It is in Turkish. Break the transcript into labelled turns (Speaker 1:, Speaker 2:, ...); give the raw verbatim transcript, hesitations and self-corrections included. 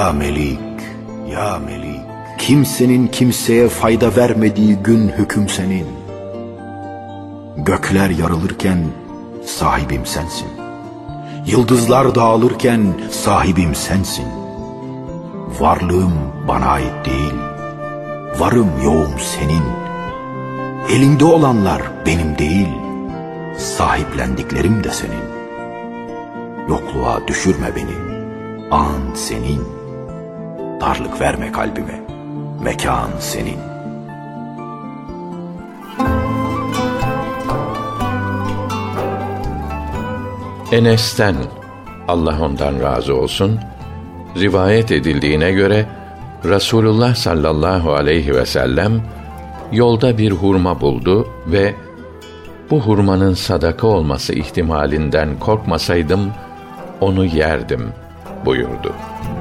Speaker 1: Ya Melik, ya Melik, kimsenin kimseye fayda vermediği gün hüküm senin. Gökler yarılırken sahibim sensin. Yıldızlar dağılırken sahibim sensin. Varlığım bana ait değil, varım yoğum senin. Elinde olanlar benim değil, sahiplendiklerim de senin. Yokluğa düşürme beni, an senin. Darlık verme kalbime, mekan senin.
Speaker 2: Enes'ten, Allah ondan razı olsun, rivayet edildiğine göre Resulullah sallallahu aleyhi ve sellem yolda bir hurma buldu ve bu hurmanın sadaka olması ihtimalinden korkmasaydım onu yerdim buyurdu.